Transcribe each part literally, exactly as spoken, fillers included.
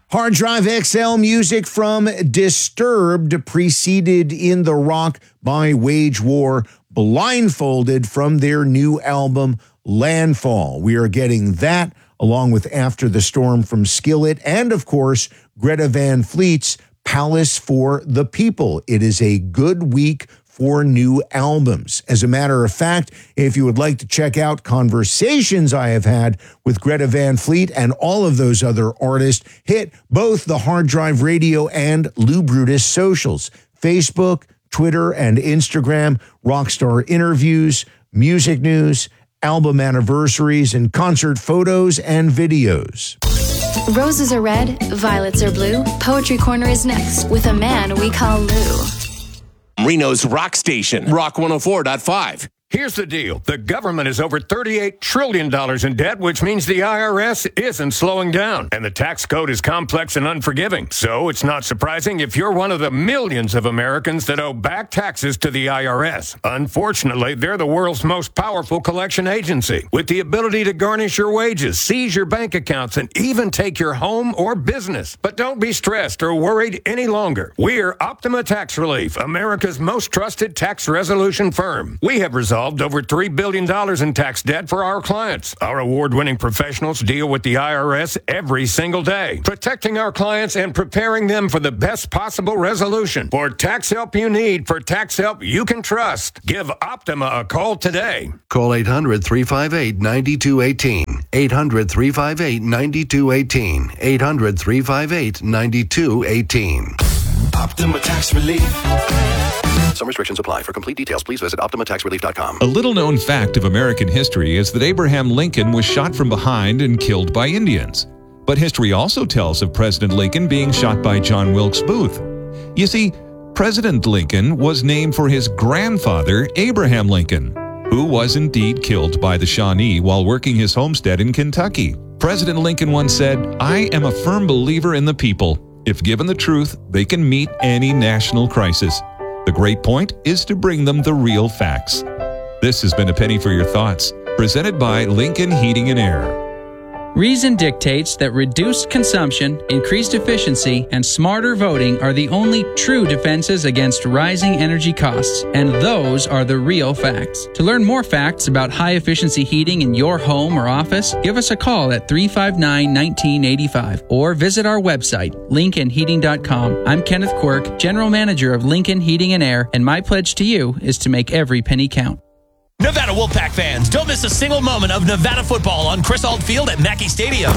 Hard Drive X L music from Disturbed, preceded in the rock by Wage War, Blindfolded from their new album Landfall. We are getting that along with After the Storm from Skillet and, of course, Greta Van Fleet's Palace for the People. It is a good week for new albums. As a matter of fact, if you would like to check out conversations I have had with Greta Van Fleet and all of those other artists, hit both the Hard Drive Radio and Lou Brutus socials, Facebook, Twitter, and Instagram, Rockstar interviews, music news, album anniversaries, and concert photos and videos. Roses are red, violets are blue. Poetry Corner is next with a man we call Lou. Reno's Rock Station, Rock one oh four point five. Here's the deal. The government is over thirty-eight trillion dollars in debt, which means the I R S isn't slowing down. And the tax code is complex and unforgiving. So it's not surprising if you're one of the millions of Americans that owe back taxes to the I R S. Unfortunately, they're the world's most powerful collection agency, with the ability to garnish your wages, seize your bank accounts, and even take your home or business. But don't be stressed or worried any longer. We're Optima Tax Relief, America's most trusted tax resolution firm. We have resolved over three billion dollars in tax debt for our clients. Our award-winning professionals deal with the I R S every single day, protecting our clients and preparing them for the best possible resolution. For tax help you need, for tax help you can trust, give Optima a call today. Call eight hundred, three five eight, nine two one eight. eight hundred, three five eight, nine two one eight. eight hundred, three five eight, nine two one eight. Optima Tax Relief. Some restrictions apply. For complete details, please visit optima tax relief dot com. A little-known fact of American history is that Abraham Lincoln was shot from behind and killed by Indians. But history also tells of President Lincoln being shot by John Wilkes Booth. You see, President Lincoln was named for his grandfather, Abraham Lincoln, who was indeed killed by the Shawnee while working his homestead in Kentucky. President Lincoln once said, "I am a firm believer in the people. If given the truth, they can meet any national crisis. The great point is to bring them the real facts." This has been A Penny for Your Thoughts, presented by Lincoln Heating and Air. Reason dictates that reduced consumption, increased efficiency, and smarter voting are the only true defenses against rising energy costs, and those are the real facts. To learn more facts about high-efficiency heating in your home or office, give us a call at three five nine, one nine eight five or visit our website, lincoln heating dot com. I'm Kenneth Quirk, General Manager of Lincoln Heating and Air, and my pledge to you is to make every penny count. Nevada Wolfpack fans, don't miss a single moment of Nevada football on Chris Ault Field at Mackey Stadium.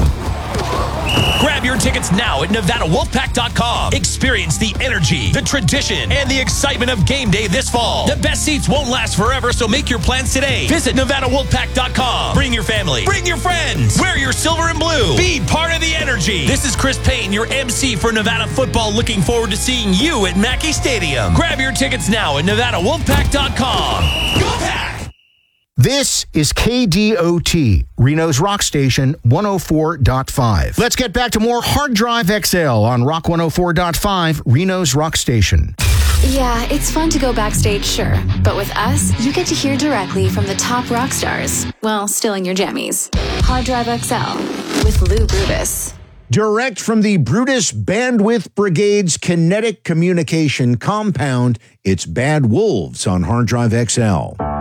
Grab your tickets now at nevada wolfpack dot com. Experience the energy, the tradition, and the excitement of game day this fall. The best seats won't last forever, so make your plans today. Visit nevada wolfpack dot com. Bring your family. Bring your friends. Wear your silver and blue. Be part of the energy. This is Chris Payne, your M C for Nevada football. Looking forward to seeing you at Mackey Stadium. Grab your tickets now at nevada wolfpack dot com. Go Pack! This is K D O T, Reno's Rock Station, one oh four point five. Let's get back to more Hard Drive X L on Rock one oh four point five, Reno's Rock Station. Yeah, it's fun to go backstage, sure. But with us, you get to hear directly from the top rock stars. Well, still in your jammies. Hard Drive X L with Lou Brutus. Direct from the Brutus Bandwidth Brigade's kinetic communication compound, it's Bad Wolves on Hard Drive X L.